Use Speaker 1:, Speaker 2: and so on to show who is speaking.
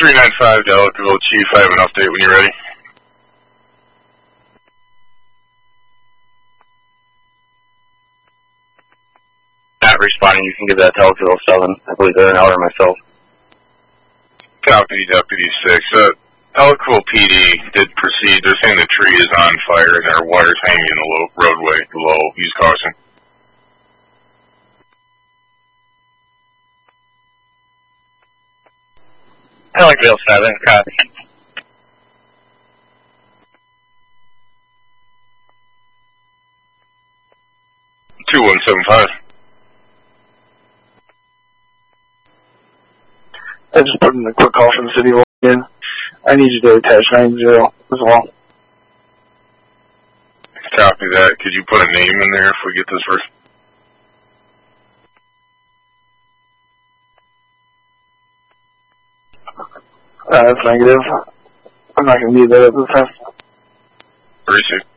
Speaker 1: 395 to Ellicville, Chief. I have an update when you're ready.
Speaker 2: Not responding, you can give that to Ellicville 7. I believe they're an outer myself.
Speaker 1: Copy, Deputy 6. Ellicville PD did proceed. They're saying the tree is on fire and there are wires hanging in the roadway below. Use caution.
Speaker 2: Ellicville 7, copy.
Speaker 1: 2175.
Speaker 3: I just put in a quick call from the city of Logan. I need you to attach 90 as well.
Speaker 1: Copy that. Could you put a name in there if we get this first?
Speaker 3: That's negative. I'm not going to need that at this time.
Speaker 1: Appreciate it.